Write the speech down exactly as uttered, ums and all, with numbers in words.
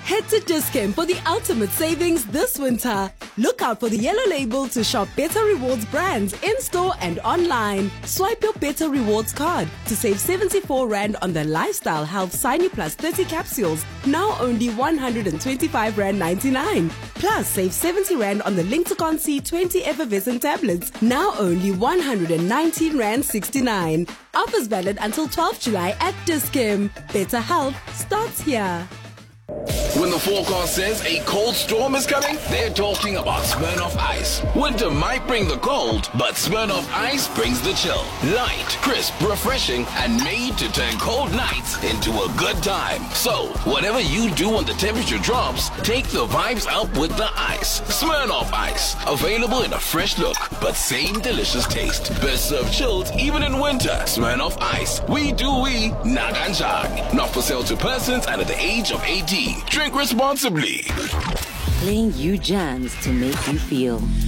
Head to Dis-Chem for the ultimate savings this winter. Look out for the yellow label to shop Better Rewards brands in-store and online. Swipe your Better Rewards card to save seventy-four rand on the Lifestyle Health Sine Plus thirty capsules, now only one hundred twenty-five rand ninety-nine. Plus, save seventy rand on the Lincticon C twenty effervescent tablets, now only one hundred nineteen rand sixty-nine. Offers valid until twelfth July at Dis-Chem. Better health starts here. When the forecast says a cold storm is coming, they're talking about Smirnoff Ice. Winter might bring the cold, but Smirnoff Ice brings the chill. Light, crisp, refreshing, and made to turn cold nights into a good time. So, whatever you do when the temperature drops, take the vibes up with the ice. Smirnoff Ice. Available in a fresh look, but same delicious taste. Best served chilled even in winter. Smirnoff Ice. We do we, not kanjani. Not for sale to persons under the age of eighteen. Drink responsibly. Playing you jams to make you feel.